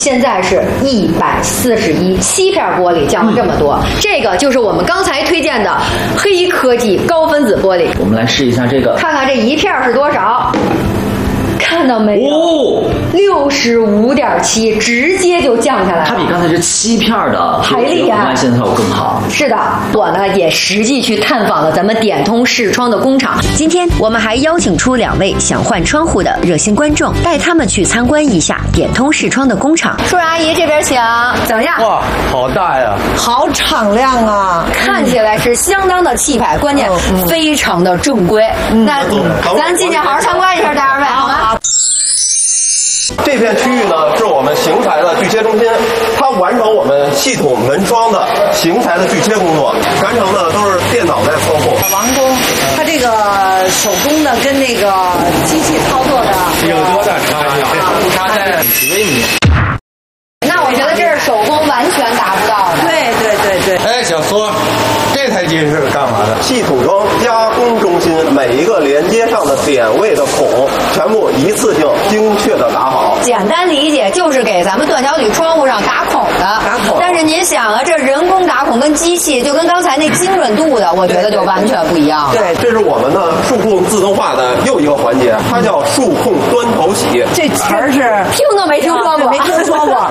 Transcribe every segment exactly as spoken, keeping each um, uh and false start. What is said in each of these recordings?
现在是一百四十一，七片玻璃降了这么多、嗯，这个就是我们刚才推荐的黑科技高分子玻璃。 我们来试一下这个， 看看这一片是多少。看到没有？ 哦， 六十五点七，直接就降下来了。 它比刚才这七片的还厉害， 现在要更好。 是的，我呢也实际去探访了咱们点通视窗的工厂。 今天我们还邀请出两位想换窗户的热心观众，带他们去参观一下点通视窗的工厂。 叔叔阿姨这边请，怎么样？ 哇，好大呀， 好敞亮啊！ 看起来是相当的气派，关键非常的正规。嗯、那、嗯、咱进去好好参观一下，大二位好吗？ 这片区域呢，是我们型材的锯切中心，它完成我们系统门窗的型材的锯切工作，全程呢都是电脑在操作。 王工，他这个手工的跟那个机器操作的有多大差距？差在几微米。 那我觉得这是手工完全达不到的。 对对对对。 哎，小苏，这台机是干嘛的？ 系统窗加工中心，每一个连接上的点位的孔，全部一次性精确的打好。 简单理解就是给咱们断桥铝窗户上打孔的。 打孔。 但是您想啊，这人工打孔跟机器，就跟刚才那精准度的，我觉得就完全不一样了。 对，这是我们的数控自动化的又一个环节，它叫数控端头洗。 这词儿是听都没听说过， 没听说过。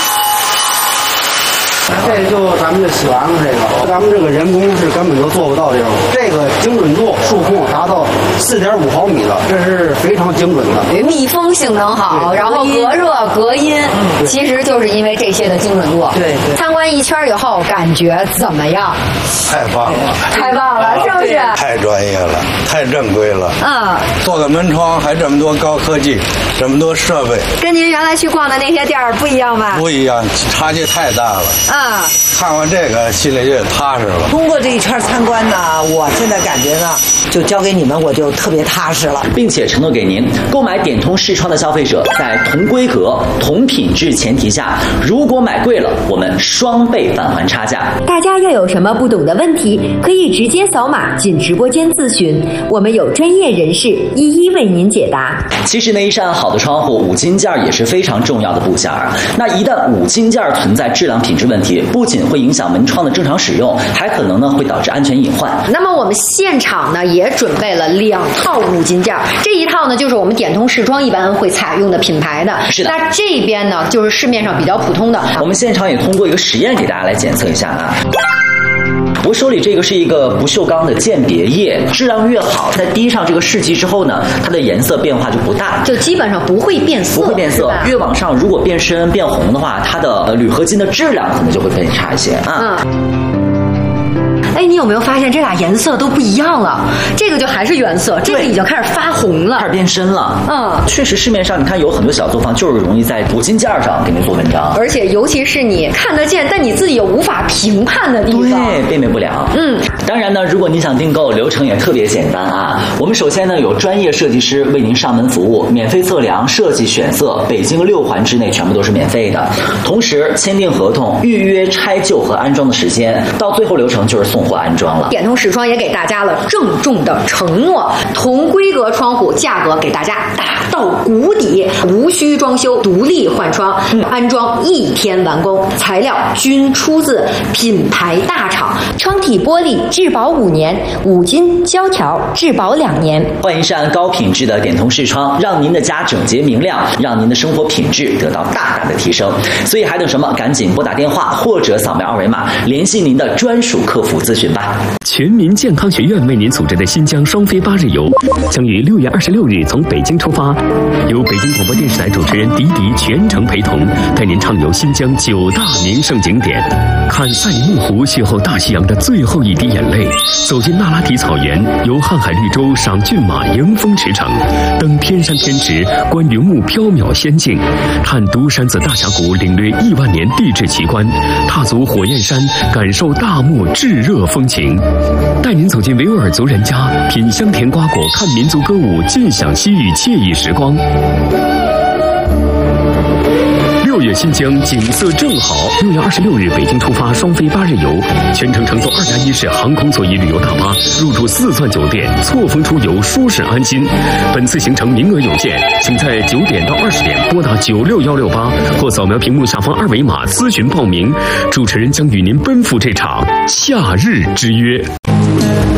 这就咱们的洗完了，这个咱们这个人工是根本就做不到这种，这个精准度数控达到四点五毫米了，这是非常精准的。 密封性能好，然后隔热隔音，嗯、其实就是因为这些的精准度。 对对。 参观一圈以后，感觉怎么样？ 太棒了！ 太棒了，是不是？ 太专业了，太正规了。 嗯。 做个门窗还这么多高科技，这么多设备， 跟您原来去逛的那些店儿不一样吧？ 不一样，差距太大了。 嗯。 看完这个心里就踏实了。 通过这一圈参观呢，我现在感觉呢，就交给你们，我就特别踏实了， 并且承诺给您，购买点通视窗的消费者，在同规格、同品质前提下，如果买贵了，我们双倍返还差价。 大家要有什么不懂的问题，可以直接扫码进直播间咨询，我们有专业人士一一为您解答。 其实呢，一扇好的窗户，五金件也是非常重要的部件啊。那一旦五金件存在质量品质问题，不仅会影响门窗的正常使用，还可能呢会导致安全隐患。 那么我们现场呢也准备了两套五金件，这一套呢就是我们点通视窗一般会采用的品牌的， 是的。 那这边呢就是市面上比较普通的。 我们现场也通过一个实验给大家来检测一下啊。我手里这个是一个不锈钢的鉴别液，质量越好，在滴上这个试剂之后呢，它的颜色变化就不大， 就基本上不会变色， 不会变色。越往上，如果变深变红的话，它的铝合金的质量可能就会更差一些啊。嗯。 哎，你有没有发现这俩颜色都不一样了？这个就还是原色，这个已经开始发红了， 开始变深了。 嗯， 确实市面上你看有很多小作坊就是容易在五金件上给你做文章， 而且尤其是你看得见，但你自己又无法评判的地方， 对，辨别不了。嗯，当然呢，如果你想订购，流程也特别简单啊。我们首先呢有专业设计师为您上门服务，免费测量、设计、选色，北京六环之内全部都是免费的。同时签订合同、预约拆旧和安装的时间，到最后流程就是送货安装了。 点通视窗也给大家了郑重的承诺，同规格窗户价格给大家打到谷底，无需装修，独立换窗，嗯、安装一天完工，材料均出自品牌大厂， 窗体玻璃质保五年，五金胶条质保两年。 换一扇高品质的点通视窗，让您的家整洁明亮，让您的生活品质得到大大的提升。所以还等什么？赶紧拨打电话或者扫描二维码，联系您的专属客服咨询吧。 全民健康学院为您组织的新疆双飞八日游，将于六月二十六日从北京出发，由北京广播电视台主持人迪迪全程陪同，带您畅游新疆九大名胜景点，看赛里木湖邂逅大西洋的最后一滴眼泪，走进那拉提草原，游瀚海绿洲赏骏马迎风驰骋，登天山天池观云雾缥缈仙境，看独山子大峡谷领略亿万年地质奇观，踏足火焰山感受大漠炙热风情，带您走进维吾尔族人家，品香甜瓜果，看民族歌舞，尽享西域惬意时光。 六月新疆景色正好。六月二十六日北京出发双飞八日游，全程乘坐二加一式航空座椅旅游大巴，入住四钻酒店，错峰出游，舒适安心。本次行程名额有限，请在九点到二十点拨打九六幺六八或扫描屏幕下方二维码咨询报名。主持人将与您奔赴这场夏日之约。